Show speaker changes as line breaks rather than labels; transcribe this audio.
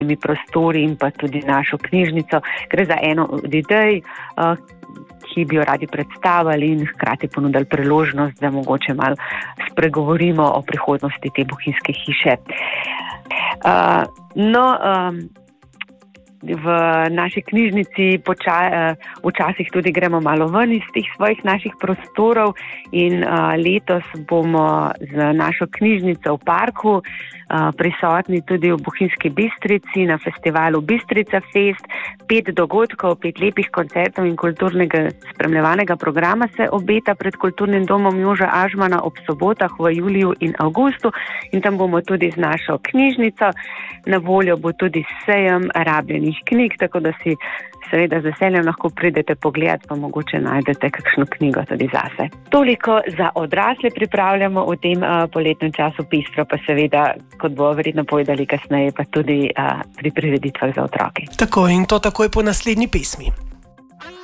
prostori in pa tudi našo knjižnico. Gre za eno od idej, ki bi jo radi predstavili in hkrati ponudili priložnost, da mogoče malo spregovorimo o prihodnosti te bohinjske hiše. V naši knjižnici včasih tudi gremo malo ven iz teh svojih naših prostorov in letos bomo z našo knjižnico v parku prisotni tudi v Bohinjski Bistrici na festivalu Bistrica Fest. 5 dogodkov, 5 lepih koncertov in kulturnega spremljevanega programa se obeta pred Kulturnim domom Joža Ažmana ob sobotah v juliju in avgustu in tam bomo tudi z našo knjižnico. Na voljo bo tudi sejem rabljenih knjig, tako da si seveda z veseljem lahko pridete pogledat, pa mogoče najdete kakšno knjigo tudi zase. Toliko za odrasle pripravljamo v tem poletnem času, pestro pa seveda, kot bo verjetno povedali kasneje, pa tudi pri prireditvah za otroke.
Tako in to takoj po naslednji pesmi.